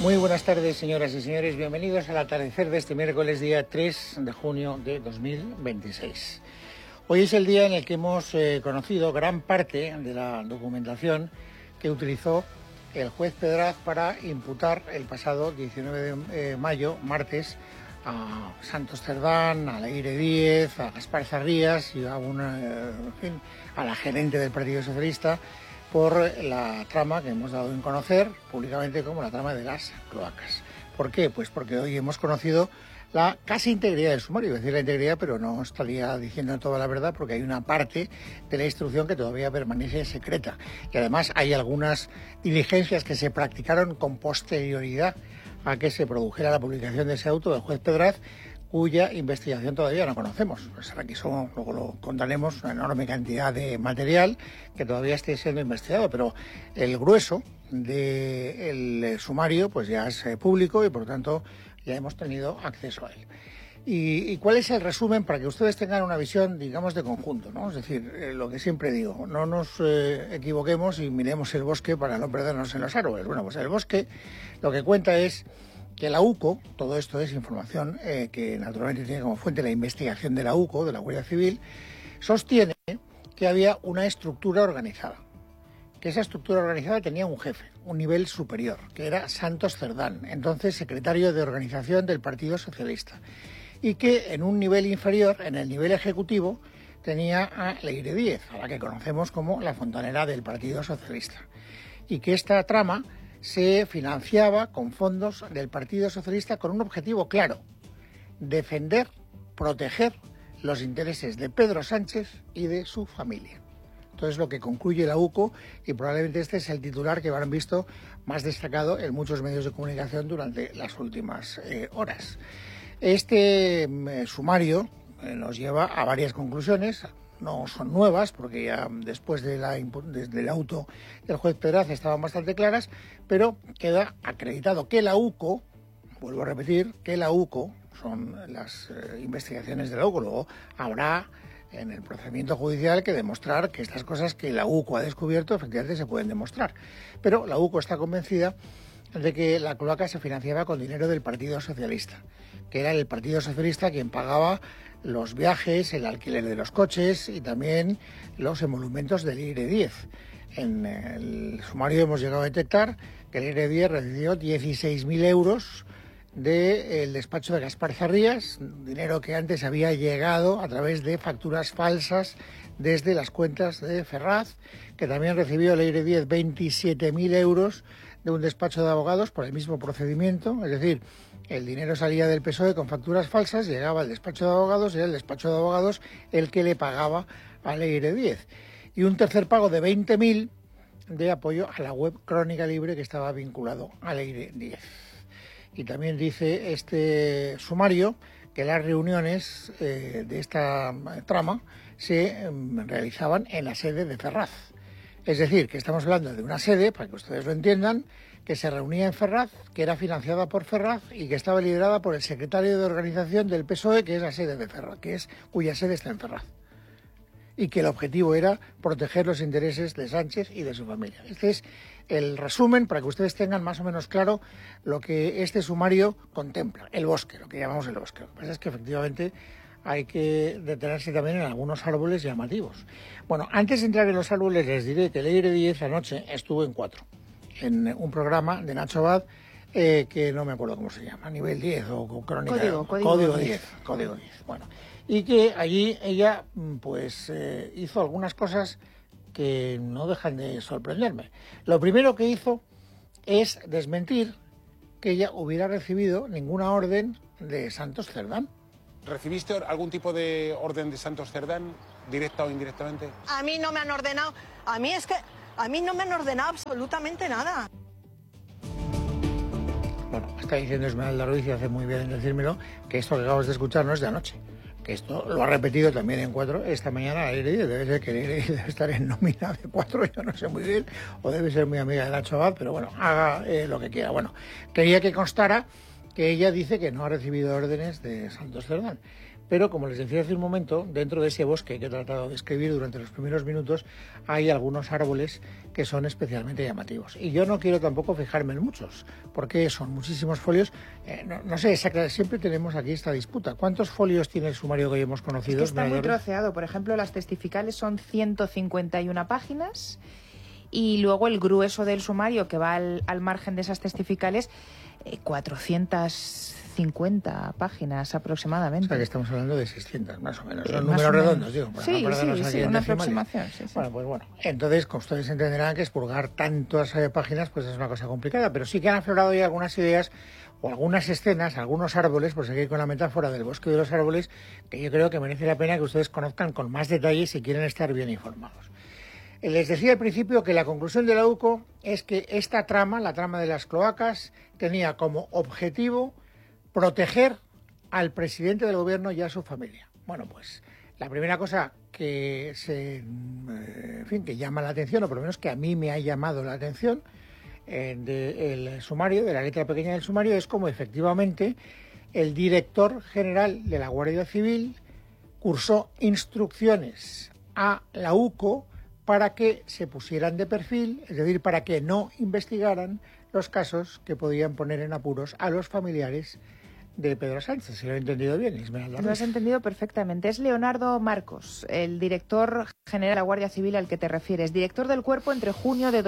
Muy buenas tardes, señoras y señores. Bienvenidos al atardecer de este miércoles, día 3 de junio de 2026. Hoy es el día en el que hemos conocido gran parte de la documentación que utilizó el juez Pedraz para imputar el pasado 19 de mayo, martes, a Santos Cerdán, a Leire Díez, a Gaspar Zarrías y a la gerente del Partido Socialista por la trama que hemos dado en conocer públicamente como la trama de las cloacas. ¿Por qué? Pues porque hoy hemos conocido la casi integridad del sumario. Iba a decir la integridad, pero no estaría diciendo toda la verdad porque hay una parte de la instrucción que todavía permanece secreta. Y además hay algunas diligencias que se practicaron con posterioridad a que se produjera la publicación de ese auto del juez Pedraz, cuya investigación todavía no conocemos. Pues aquí luego lo contaremos, una enorme cantidad de material que todavía esté siendo investigado, pero el grueso del sumario pues ya es público y por lo tanto ya hemos tenido acceso a él. ¿Y cuál es el resumen para que ustedes tengan una visión, digamos, de conjunto, ¿no? Es decir, lo que siempre digo, no nos equivoquemos y miremos el bosque para no perdernos en los árboles. Bueno, pues el bosque lo que cuenta es que la UCO, todo esto es información que naturalmente tiene como fuente la investigación de la UCO, de la Guardia Civil, sostiene que había una estructura organizada, que esa estructura organizada tenía un jefe, un nivel superior, que era Santos Cerdán, entonces secretario de organización del Partido Socialista, y que en un nivel inferior, en el nivel ejecutivo, tenía a Leire Díez, a la que conocemos como la fontanera del Partido Socialista, y que esta trama se financiaba con fondos del Partido Socialista con un objetivo claro: defender, proteger los intereses de Pedro Sánchez y de su familia. Entonces, lo que concluye la UCO, y probablemente este es el titular que habrán visto más destacado en muchos medios de comunicación durante las últimas horas. Este sumario nos lleva a varias conclusiones. No son nuevas, porque ya después desde el auto del juez Pedraz estaban bastante claras, pero queda acreditado que la UCO, vuelvo a repetir, que la UCO, son las investigaciones de la UCO, luego habrá en el procedimiento judicial que demostrar que estas cosas que la UCO ha descubierto efectivamente se pueden demostrar. Pero la UCO está convencida de que la cloaca se financiaba con dinero del Partido Socialista, que era el Partido Socialista quien pagaba los viajes, el alquiler de los coches y también los emolumentos de Leire Díez. En el sumario hemos llegado a detectar que Leire Díez recibió 16.000 euros del despacho de Gaspar Zarrías, dinero que antes había llegado a través de facturas falsas desde las cuentas de Ferraz, que también recibió Leire Díez 27.000 euros de un despacho de abogados por el mismo procedimiento, es decir, el dinero salía del PSOE con facturas falsas, llegaba al despacho de abogados y era el despacho de abogados el que le pagaba a Leire Díez. Y un tercer pago de 20.000 de apoyo a la web Crónica Libre que estaba vinculado a Leire Díez. Y también dice este sumario que las reuniones de esta trama se realizaban en la sede de Ferraz. Es decir, que estamos hablando de una sede, para que ustedes lo entiendan, que se reunía en Ferraz, que era financiada por Ferraz y que estaba liderada por el secretario de organización del PSOE, que es la sede de Ferraz, cuya sede está en Ferraz. Y que el objetivo era proteger los intereses de Sánchez y de su familia. Este es el resumen para que ustedes tengan más o menos claro lo que este sumario contempla, el bosque, lo que llamamos el bosque. Lo que pasa es que efectivamente hay que detenerse también en algunos árboles llamativos. Bueno, antes de entrar en los árboles les diré que Leire Díez anoche estuvo en 4, en un programa de Nacho Abad, que no me acuerdo cómo se llama, Nivel 10 o Crónica... Código 10. Bueno, y que allí ella pues hizo algunas cosas que no dejan de sorprenderme. Lo primero que hizo es desmentir que ella hubiera recibido ninguna orden de Santos Cerdán. ¿Recibiste algún tipo de orden de Santos Cerdán, directa o indirectamente? A mí no me han ordenado, a mí no me han ordenado absolutamente nada. Bueno, está diciendo Esmeralda Ruiz, y hace muy bien en decírmelo, que esto que acabamos de escuchar no es de anoche, que esto lo ha repetido también en 4 esta mañana. Debe ser que Leire debe estar en nómina de 4, yo no sé muy bien, o debe ser muy amiga de Nacho Abad, pero bueno, haga lo que quiera. Bueno, quería que constara que ella dice que no ha recibido órdenes de Santos Cerdán, pero como les decía hace un momento, dentro de ese bosque que he tratado de escribir durante los primeros minutos, hay algunos árboles que son especialmente llamativos. Y yo no quiero tampoco fijarme en muchos, porque son muchísimos folios. No sé, siempre tenemos aquí esta disputa. ¿Cuántos folios tiene el sumario que hoy hemos conocido? Es que está muy troceado. Por ejemplo, las testificales son 151 páginas y luego el grueso del sumario que va al margen de esas testificales, 450 páginas aproximadamente. O sea que estamos hablando de 600 más o menos. Son Más números o menos. redondos, digo. Para Sí, no perdernos aquí en una decimales. aproximación. Sí. Bueno, pues bueno. Entonces, como ustedes entenderán que expurgar tantas páginas pues es una cosa complicada, pero sí que han aflorado ya algunas ideas o algunas escenas, algunos árboles, por seguir con la metáfora del bosque de los árboles, que yo creo que merece la pena que ustedes conozcan con más detalle si quieren estar bien informados. Les decía al principio que la conclusión de la UCO es que esta trama, la trama de las cloacas, tenía como objetivo proteger al presidente del gobierno y a su familia. Bueno, pues la primera cosa que que llama la atención, o por lo menos que a mí me ha llamado la atención del sumario, de la letra pequeña del sumario, es como efectivamente el director general de la Guardia Civil cursó instrucciones a la UCO para que se pusieran de perfil, es decir, para que no investigaran los casos que podían poner en apuros a los familiares de Pedro Sánchez. Si lo he entendido bien, Esmeralda. Lo has entendido perfectamente. Es Leonardo Marcos, el director general de la Guardia Civil al que te refieres. Director del cuerpo entre junio de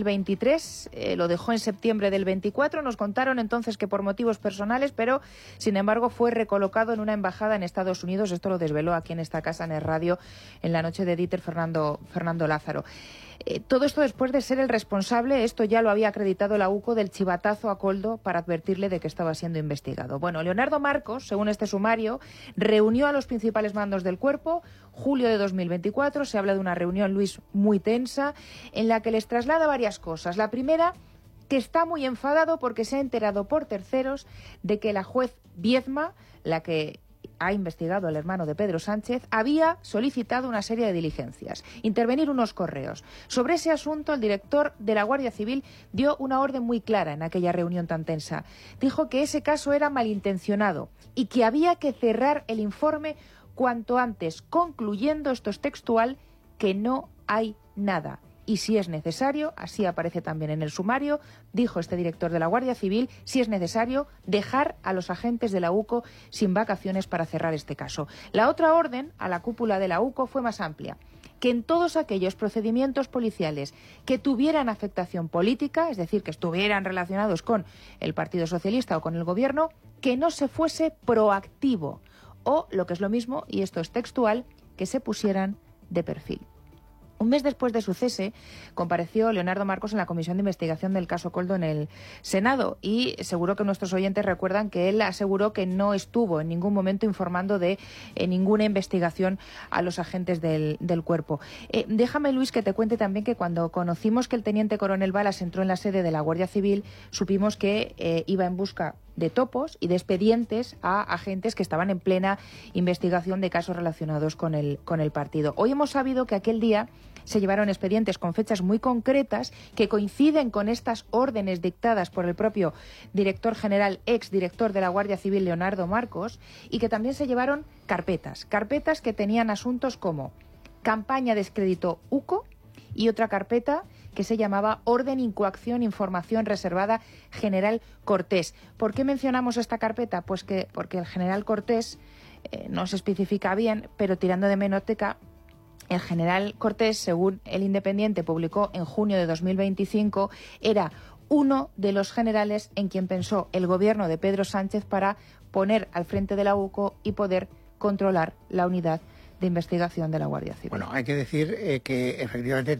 2023, lo dejó en septiembre del 24. Nos contaron entonces que por motivos personales, pero sin embargo fue recolocado en una embajada en Estados Unidos. Esto lo desveló aquí en esta casa, en el radio, en la noche de Dieter Fernando Lázaro. Todo esto después de ser el responsable, esto ya lo había acreditado la UCO, del chivatazo a Koldo para advertirle de que estaba siendo investigado. Bueno, Leonardo Marcos, según este sumario, reunió a los principales mandos del cuerpo, julio de 2024, se habla de una reunión, Luis, muy tensa, en la que les traslada varias cosas. La primera, que está muy enfadado porque se ha enterado por terceros de que la juez Viedma, la que ha investigado al hermano de Pedro Sánchez, había solicitado una serie de diligencias, intervenir unos correos. Sobre ese asunto, el director de la Guardia Civil dio una orden muy clara en aquella reunión tan tensa. Dijo que ese caso era malintencionado y que había que cerrar el informe cuanto antes, concluyendo, esto es textual, que no hay nada. Y si es necesario, así aparece también en el sumario, dijo este director de la Guardia Civil, si es necesario, dejar a los agentes de la UCO sin vacaciones para cerrar este caso. La otra orden a la cúpula de la UCO fue más amplia, que en todos aquellos procedimientos policiales que tuvieran afectación política, es decir, que estuvieran relacionados con el Partido Socialista o con el Gobierno, que no se fuese proactivo, o, lo que es lo mismo, y esto es textual, que se pusieran de perfil. Un mes después de su cese, compareció Leonardo Marcos en la Comisión de Investigación del caso Koldo en el Senado y seguro que nuestros oyentes recuerdan que él aseguró que no estuvo en ningún momento informando de ninguna investigación a los agentes del cuerpo. Déjame, Luis, que te cuente también que cuando conocimos que el teniente coronel Balas entró en la sede de la Guardia Civil, supimos que iba en busca de topos y de expedientes a agentes que estaban en plena investigación de casos relacionados con el partido. Hoy hemos sabido que aquel día se llevaron expedientes con fechas muy concretas que coinciden con estas órdenes dictadas por el propio director general, exdirector de la Guardia Civil, Leonardo Marcos, y que también se llevaron carpetas que tenían asuntos como campaña de descrédito UCO y otra carpeta que se llamaba Orden, Incoacción, Información Reservada General Cortés. ¿Por qué mencionamos esta carpeta? Pues porque el general Cortés no se especifica bien, pero tirando de hemeroteca, el general Cortés, según El Independiente publicó en junio de 2025, era uno de los generales en quien pensó el gobierno de Pedro Sánchez para poner al frente de la UCO y poder controlar la unidad de investigación de la Guardia Civil. Bueno, hay que decir que efectivamente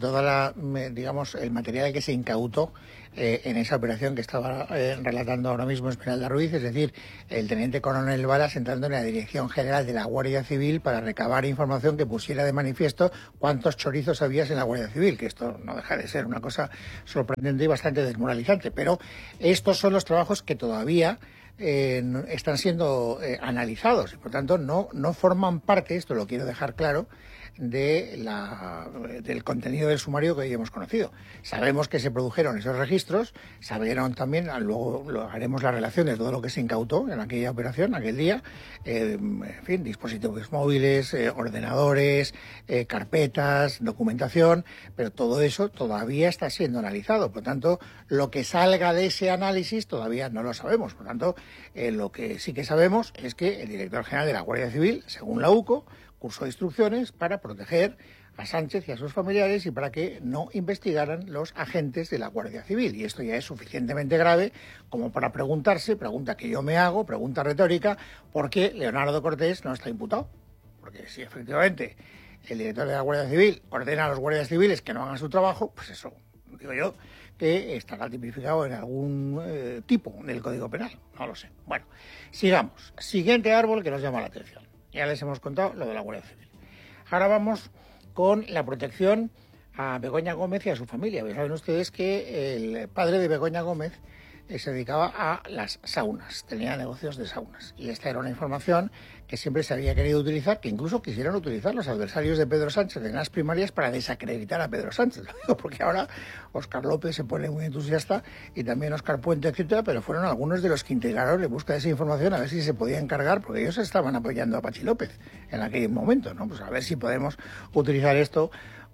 el material que se incautó en esa operación que estaba relatando ahora mismo Esmeralda Ruiz, es decir, el teniente coronel Balas entrando en la Dirección General de la Guardia Civil para recabar información que pusiera de manifiesto cuántos chorizos había en la Guardia Civil, que esto no deja de ser una cosa sorprendente y bastante desmoralizante, pero estos son los trabajos que todavía están siendo analizados y por tanto no forman parte, esto lo quiero dejar claro, del contenido del sumario que hoy hemos conocido. Sabemos que se produjeron esos registros, sabieron también, luego haremos la relación de todo lo que se incautó en aquella operación, aquel día, en fin, dispositivos móviles, ordenadores, carpetas, documentación, pero todo eso todavía está siendo analizado. Por tanto, lo que salga de ese análisis todavía no lo sabemos. Por tanto, lo que sí que sabemos es que el director general de la Guardia Civil, según la UCO, cursó instrucciones para proteger a Sánchez y a sus familiares y para que no investigaran los agentes de la Guardia Civil. Y esto ya es suficientemente grave como para preguntarse, pregunta que yo me hago, pregunta retórica, ¿por qué Leonardo Cortés no está imputado? Porque si efectivamente el director de la Guardia Civil ordena a los guardias civiles que no hagan su trabajo, pues eso, digo yo, que estará tipificado en algún tipo del Código Penal, no lo sé. Bueno, sigamos. Siguiente árbol que nos llama la atención. Ya les hemos contado lo de la Guardia Civil. Ahora vamos con la protección a Begoña Gómez y a su familia. Saben ustedes que el padre de Begoña Gómez se dedicaba a las saunas, tenía negocios de saunas. Y esta era una información que siempre se había querido utilizar, que incluso quisieron utilizar los adversarios de Pedro Sánchez en las primarias para desacreditar a Pedro Sánchez. Lo digo porque ahora Óscar López se pone muy entusiasta y también Óscar Puente, etcétera, pero fueron algunos de los que integraron en busca de esa información a ver si se podía encargar, porque ellos estaban apoyando a Pachi López en aquel momento, ¿no? Pues a ver si podemos utilizar esto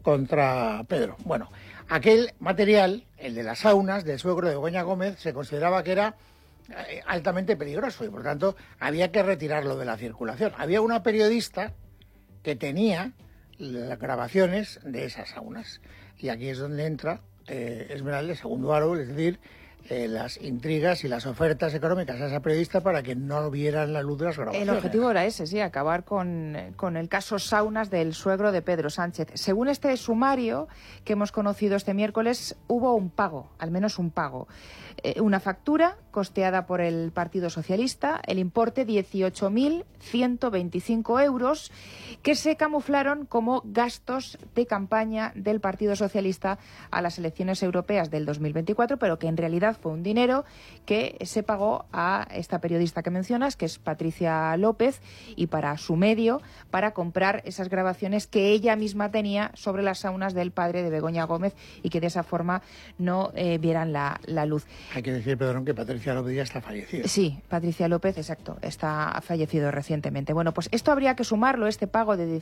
contra Pedro. Bueno, aquel material, el de las saunas del suegro de Begoña Gómez, se consideraba que era altamente peligroso y por tanto había que retirarlo de la circulación. Había una periodista que tenía las grabaciones de esas saunas y aquí es donde entra Esmeralda, segundo árbol, es decir, las intrigas y las ofertas económicas a esa periodista para que no vieran la luz de las grabaciones. El objetivo era ese, sí, acabar con el caso saunas del suegro de Pedro Sánchez. Según este sumario que hemos conocido este miércoles, hubo un pago, al menos un pago. Una factura costeada por el Partido Socialista, el importe 18.125 euros, que se camuflaron como gastos de campaña del Partido Socialista a las elecciones europeas del 2024, pero que en realidad fue un dinero que se pagó a esta periodista que mencionas, que es Patricia López, y para su medio, para comprar esas grabaciones que ella misma tenía sobre las saunas del padre de Begoña Gómez y que de esa forma no vieran la luz. Hay que decir, Pedrón, que Patricia López ya está fallecida. Sí, Patricia López, exacto, ha fallecido recientemente. Bueno, pues esto habría que sumarlo, este pago de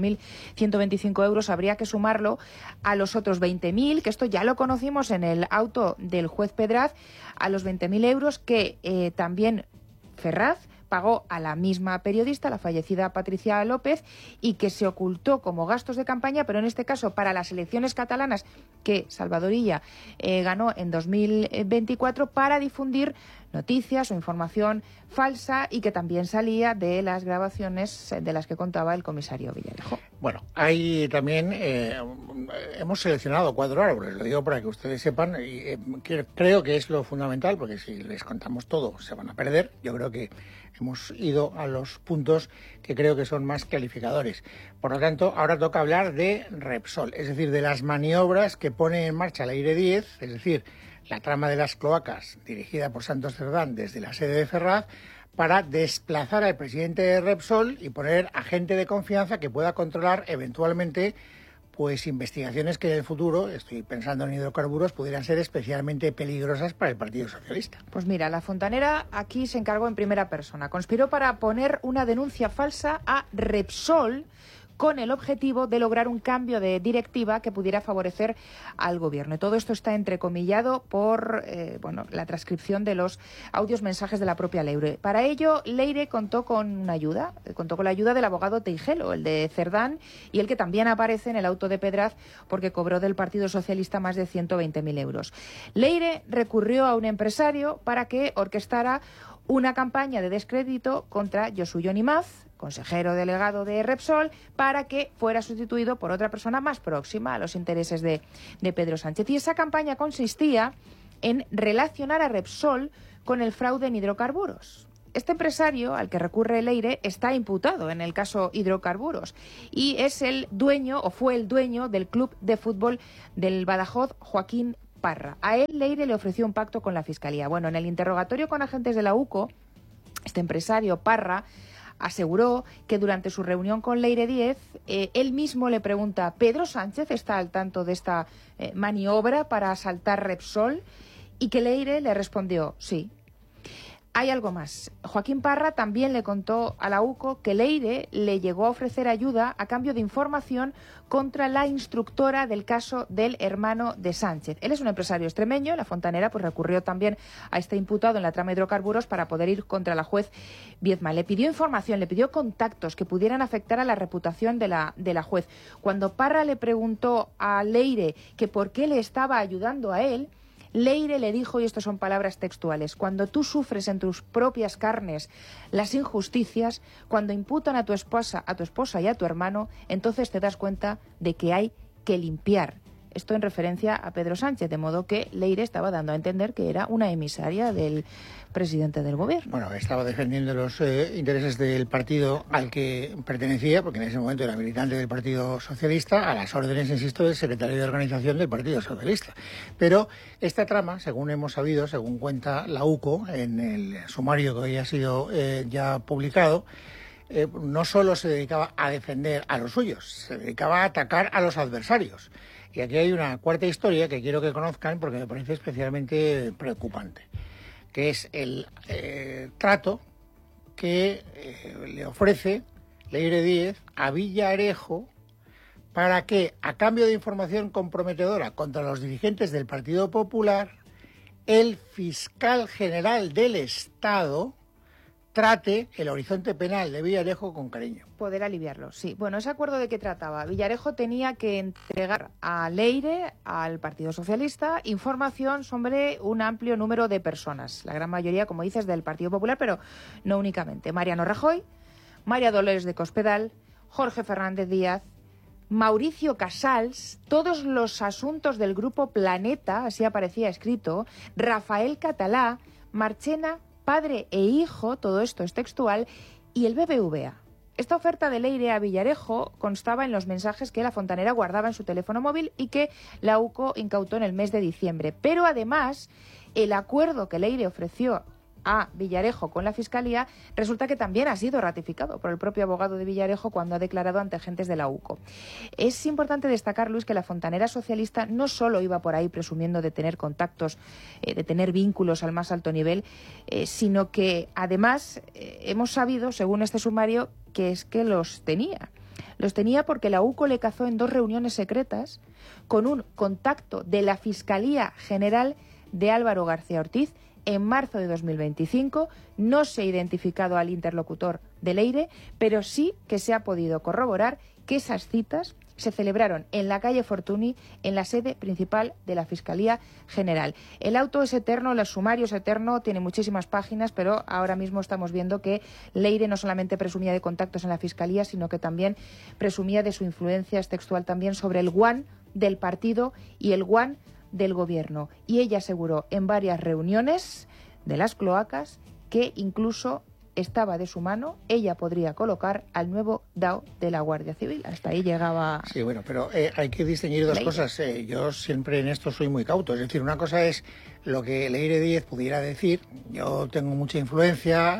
18.125 euros, habría que sumarlo a los otros 20.000, que esto ya lo conocimos en el auto del juez Pedraz, a los 20.000 euros que también Ferraz pagó a la misma periodista, la fallecida Patricia López, y que se ocultó como gastos de campaña, pero en este caso para las elecciones catalanas que Salvador Illa ganó en 2024 para difundir noticias o información falsa y que también salía de las grabaciones de las que contaba el comisario Villarejo. Bueno, hay también, hemos seleccionado 4 árboles, lo digo para que ustedes sepan, y creo que es lo fundamental, porque si les contamos todo se van a perder. Yo creo que hemos ido a los puntos que creo que son más calificadores. Por lo tanto, ahora toca hablar de Repsol, es decir, de las maniobras que pone en marcha el Aire 10, es decir, la trama de las cloacas dirigida por Santos Cerdán desde la sede de Ferraz, para desplazar al presidente de Repsol y poner a gente de confianza que pueda controlar eventualmente pues investigaciones que en el futuro, estoy pensando en hidrocarburos, pudieran ser especialmente peligrosas para el Partido Socialista. Pues mira, la fontanera aquí se encargó en primera persona. Conspiró para poner una denuncia falsa a Repsol con el objetivo de lograr un cambio de directiva que pudiera favorecer al gobierno. Y todo esto está entrecomillado por la transcripción de los audios mensajes de la propia Leire. Para ello, Leire contó con la ayuda del abogado Teijelo, el de Cerdán, y el que también aparece en el auto de Pedraz porque cobró del Partido Socialista más de 120.000 euros. Leire recurrió a un empresario para que orquestara una campaña de descrédito contra Josu Jon Imaz, consejero delegado de Repsol, para que fuera sustituido por otra persona más próxima a los intereses de Pedro Sánchez. Y esa campaña consistía en relacionar a Repsol con el fraude en hidrocarburos. Este empresario al que recurre Leire está imputado en el caso hidrocarburos y es el dueño, o fue el dueño, del club de fútbol del Badajoz, Joaquín Parra. A él Leire le ofreció un pacto con la Fiscalía. Bueno, en el interrogatorio con agentes de la UCO, este empresario Parra aseguró que durante su reunión con Leire Díez, él mismo le pregunta: ¿Pedro Sánchez está al tanto de esta maniobra para asaltar Repsol? Y que Leire le respondió: sí. Hay algo más. Joaquín Parra también le contó a la UCO que Leire le llegó a ofrecer ayuda a cambio de información contra la instructora del caso del hermano de Sánchez. Él es un empresario extremeño. La Fontanera pues recurrió también a este imputado en la trama de hidrocarburos para poder ir contra la juez Viedma. Le pidió información, le pidió contactos que pudieran afectar a la reputación de la juez. Cuando Parra le preguntó a Leire que por qué le estaba ayudando a él, Leire le dijo, y estas son palabras textuales: cuando tú sufres en tus propias carnes las injusticias, cuando imputan a tu esposa y a tu hermano, entonces te das cuenta de que hay que limpiar. Esto en referencia a Pedro Sánchez, de modo que Leire estaba dando a entender que era una emisaria del presidente del gobierno. Bueno, estaba defendiendo los intereses del partido al que pertenecía, porque en ese momento era militante del Partido Socialista, a las órdenes, insisto, del secretario de organización del Partido Socialista. Pero esta trama, según hemos sabido, según cuenta la UCO en el sumario que hoy ha sido ya publicado, no solo se dedicaba a defender a los suyos, se dedicaba a atacar a los adversarios. Y aquí hay una cuarta historia que quiero que conozcan porque me parece especialmente preocupante, que es el trato que le ofrece Leire Díez a Villarejo para que, a cambio de información comprometedora contra los dirigentes del Partido Popular, el fiscal general del Estado trate el horizonte penal de Villarejo con cariño. Poder aliviarlo, sí. Bueno, ¿ese acuerdo de qué trataba? Villarejo tenía que entregar a Leire, al Partido Socialista, información sobre un amplio número de personas. La gran mayoría, como dices, del Partido Popular, pero no únicamente. Mariano Rajoy, María Dolores de Cospedal, Jorge Fernández Díaz, Mauricio Casals, todos los asuntos del Grupo Planeta, así aparecía escrito, Rafael Catalá, Marchena, padre e hijo, todo esto es textual, y el BBVA. Esta oferta de Leire a Villarejo constaba en los mensajes que la Fontanera guardaba en su teléfono móvil y que la UCO incautó en el mes de diciembre. Pero además, el acuerdo que Leire ofreció a Villarejo con la Fiscalía resulta que también ha sido ratificado por el propio abogado de Villarejo cuando ha declarado ante agentes de la UCO. Es importante destacar, Luis, que la Fontanera socialista no solo iba por ahí presumiendo de tener contactos, de tener vínculos al más alto nivel, sino que además hemos sabido, según este sumario, que es que los tenía. Los tenía porque la UCO le cazó en 2 reuniones secretas con un contacto de la Fiscalía General de Álvaro García Ortiz en marzo de 2025. No se ha identificado al interlocutor de Leire, pero sí que se ha podido corroborar que esas citas se celebraron en la calle Fortuny, en la sede principal de la Fiscalía General. El auto es eterno, el sumario es eterno, tiene muchísimas páginas, pero ahora mismo estamos viendo que Leire no solamente presumía de contactos en la Fiscalía, sino que también presumía de su influencia, es textual también, sobre el guan del partido y el guan del gobierno. Y ella aseguró en varias reuniones de las cloacas que incluso estaba de su mano, ella podría colocar al nuevo DAO de la Guardia Civil. Hasta ahí llegaba. Sí, bueno, pero hay que distinguir dos cosas. Yo siempre en esto soy muy cauto. Es decir, una cosa es lo que Leire Díez pudiera decir. Yo tengo mucha influencia,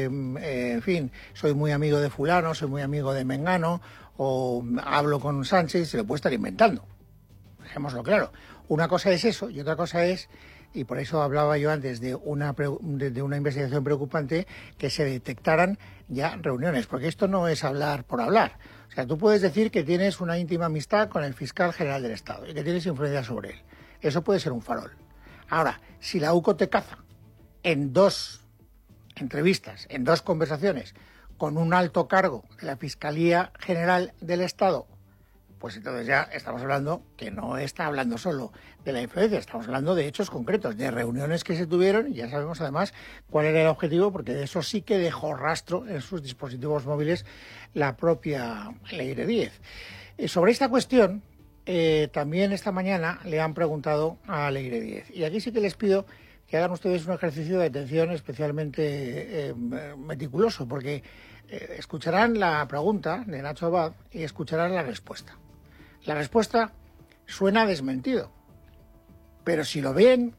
en fin, soy muy amigo de fulano, soy muy amigo de Mengano, o hablo con Sánchez, se lo puede estar inventando. Dejémoslo claro. Una cosa es eso y otra cosa es, y por eso hablaba yo antes de una investigación preocupante, que se detectaran ya reuniones, porque esto no es hablar por hablar. O sea, tú puedes decir que tienes una íntima amistad con el fiscal general del Estado y que tienes influencia sobre él. Eso puede ser un farol. Ahora, si la UCO te caza en 2 entrevistas, en 2 conversaciones, con un alto cargo de la Fiscalía General del Estado, pues entonces ya estamos hablando que no está hablando solo de la influencia, estamos hablando de hechos concretos, de reuniones que se tuvieron, y ya sabemos además cuál era el objetivo, porque de eso sí que dejó rastro en sus dispositivos móviles la propia Leire Díez. Sobre esta cuestión, también esta mañana le han preguntado a Leire Díez, y aquí sí que les pido que hagan ustedes un ejercicio de atención especialmente meticuloso, porque escucharán la pregunta de Nacho Abad y escucharán la respuesta. La respuesta suena desmentido, pero si lo ven